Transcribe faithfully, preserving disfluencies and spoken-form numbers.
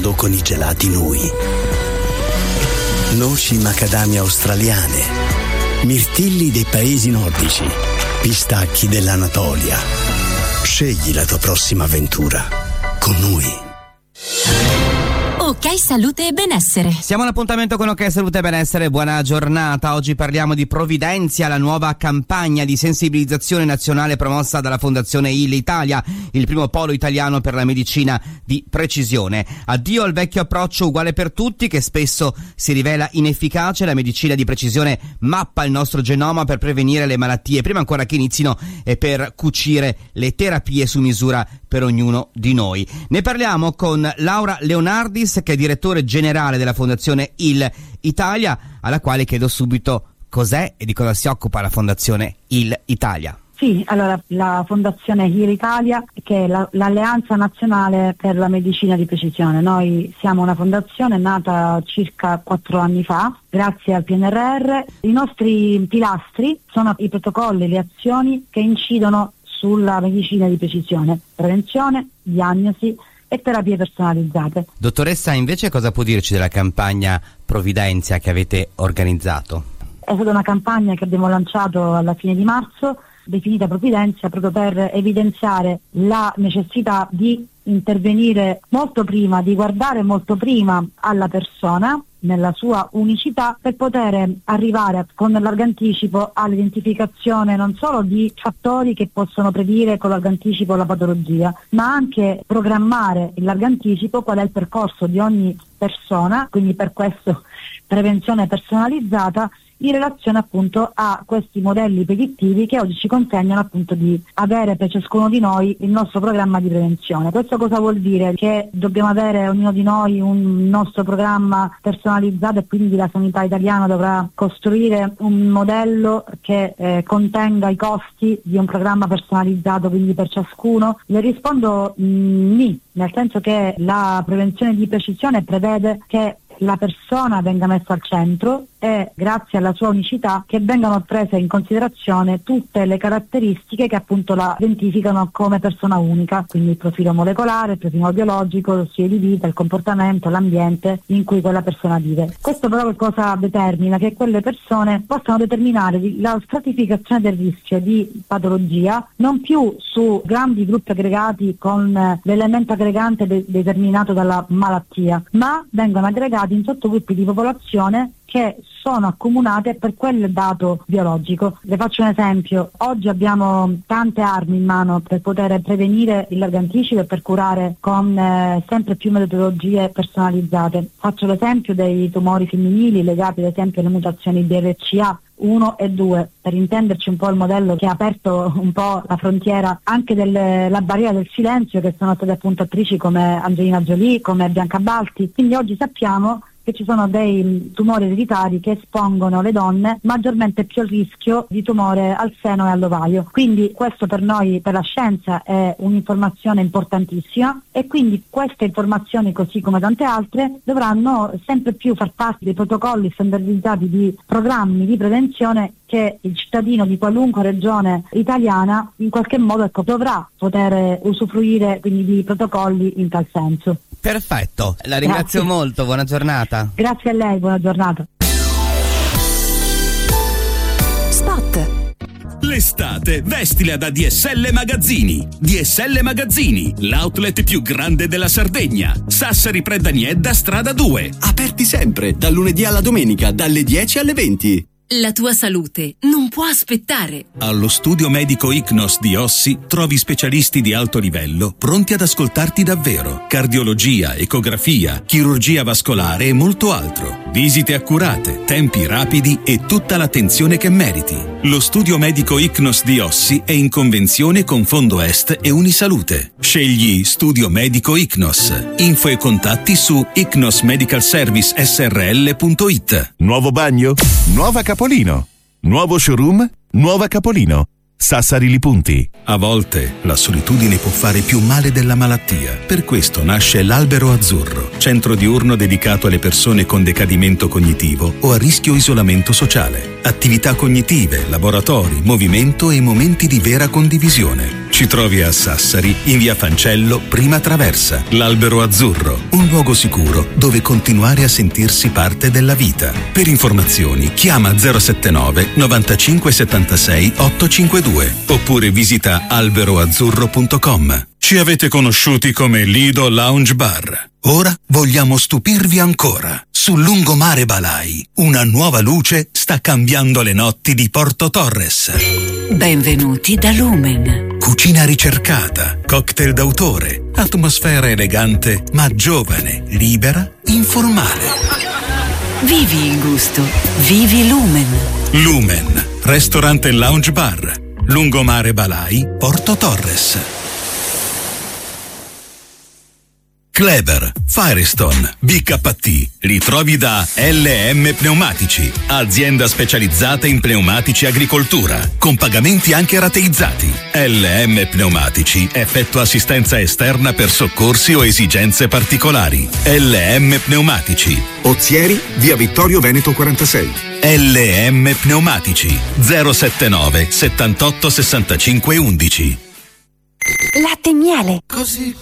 mondo con i gelati Nui. Noci macadamia australiane, mirtilli dei paesi nordici, pistacchi dell'Anatolia. Scegli la tua prossima avventura con Nui. Ok Salute e Benessere. Siamo all'appuntamento con Ok Salute e Benessere, buona giornata. Oggi parliamo di Providentia, la nuova campagna di sensibilizzazione nazionale promossa dalla Fondazione I L Italia, il primo polo italiano per la medicina di precisione. Addio al vecchio approccio uguale per tutti che spesso si rivela inefficace. La medicina di precisione mappa il nostro genoma per prevenire le malattie prima ancora che inizino e per cucire le terapie su misura per ognuno di noi. Ne parliamo con Laura Leonardis, che è direttore generale della Fondazione I L Italia, alla quale chiedo subito cos'è e di cosa si occupa la Fondazione I L Italia. Sì, allora la Fondazione I L Italia, che è la, l'Alleanza Nazionale per la Medicina di Precisione. Noi siamo una fondazione nata circa quattro anni fa, grazie al P N R R. I nostri pilastri sono i protocolli, le azioni che incidono sulla medicina di precisione, prevenzione, diagnosi e terapie personalizzate. Dottoressa, invece cosa può dirci della campagna Providentia che avete organizzato? È stata una campagna che abbiamo lanciato alla fine di marzo, definita Providentia, proprio per evidenziare la necessità di intervenire molto prima, di guardare molto prima alla persona nella sua unicità, per poter arrivare con largo anticipo all'identificazione non solo di fattori che possono predire con largo anticipo la patologia, ma anche programmare in largo anticipo qual è il percorso di ogni persona, quindi per questo prevenzione personalizzata in relazione appunto a questi modelli predittivi che oggi ci consegnano appunto di avere per ciascuno di noi il nostro programma di prevenzione. Questo cosa vuol dire? Che dobbiamo avere ognuno di noi un nostro programma personalizzato e quindi la sanità italiana dovrà costruire un modello che eh, contenga i costi di un programma personalizzato quindi per ciascuno? Le rispondo mh, ni, nel senso che la prevenzione di precisione prevede che la persona venga messa al centro e grazie alla sua unicità che vengano prese in considerazione tutte le caratteristiche che appunto la identificano come persona unica, quindi il profilo molecolare, il profilo biologico, lo stile di vita, il comportamento, l'ambiente in cui quella persona vive. Questo però cosa determina? Che quelle persone possano determinare la stratificazione del rischio di patologia non più su grandi gruppi aggregati con l'elemento aggregante de- determinato dalla malattia, ma vengono aggregati in sottogruppi di popolazione che sono accomunate per quel dato biologico. Le faccio un esempio: oggi abbiamo tante armi in mano per poter prevenire il largo anticipo e per curare con eh, sempre più metodologie personalizzate. Faccio l'esempio dei tumori femminili legati ad esempio alle mutazioni B R C A uno e due, per intenderci un po' il modello che ha aperto un po' la frontiera anche della barriera del silenzio, che sono state appunto attrici come Angelina Jolie, come Bianca Balti. Quindi oggi sappiamo che ci sono dei tumori ereditari che espongono le donne maggiormente più al rischio di tumore al seno e all'ovaio. Quindi questo per noi, per la scienza, è un'informazione importantissima e quindi queste informazioni, così come tante altre, dovranno sempre più far parte dei protocolli standardizzati di programmi di prevenzione che il cittadino di qualunque regione italiana in qualche modo ecco, dovrà poter usufruire quindi di protocolli in tal senso. Perfetto, la ringrazio Grazie. molto, buona giornata. Grazie a lei, buona giornata. Spot. L'estate vestila da D S L Magazzini. D S L Magazzini, l'outlet più grande della Sardegna. Sassari Predaniedda, strada due. Aperti sempre, dal lunedì alla domenica, dalle dieci alle venti. La tua salute non può aspettare. Allo studio medico Icnos di Ossi trovi specialisti di alto livello pronti ad ascoltarti davvero. Cardiologia, ecografia, chirurgia vascolare e molto altro. Visite accurate, tempi rapidi e tutta l'attenzione che meriti. Lo studio medico Icnos di Ossi è in convenzione con Fondo Est e Unisalute. Scegli Studio Medico Icnos. Info e contatti su icnos medical service s r l punto i t. Nuovo bagno? Nuova Capolino. Nuovo showroom? Nuova Capolino. Sassari Lipunti. A volte la solitudine può fare più male della malattia. Per questo nasce l'Albero Azzurro, centro diurno dedicato alle persone con decadimento cognitivo o a rischio isolamento sociale. attività cognitive, laboratori, movimento e momenti di vera condivisione. Ci trovi a Sassari, in via Fancello, prima traversa. L'Albero Azzurro, un luogo sicuro dove continuare a sentirsi parte della vita. Per informazioni chiama zero settantanove novantacinque settantasei ottocentocinquantadue oppure visita alberoazzurro punto com. Ci avete conosciuti come Lido Lounge Bar. Ora vogliamo stupirvi ancora. Sul lungomare Balai, una nuova luce sta cambiando le notti di Porto Torres. Benvenuti da Lumen. Cucina ricercata, cocktail d'autore, atmosfera elegante ma giovane, libera, informale. Vivi il gusto. Vivi Lumen. Lumen, ristorante e lounge bar. Lungomare Balai, Porto Torres. Kleber, Firestone, B K T, li trovi da L M Pneumatici, azienda specializzata in pneumatici agricoltura, con pagamenti anche rateizzati. L M Pneumatici effettua assistenza esterna per soccorsi o esigenze particolari. L M Pneumatici. Ozieri, via Vittorio Veneto quarantasei. L M Pneumatici, zero settantanove settantotto sessantacinque undici. Latte e miele. Così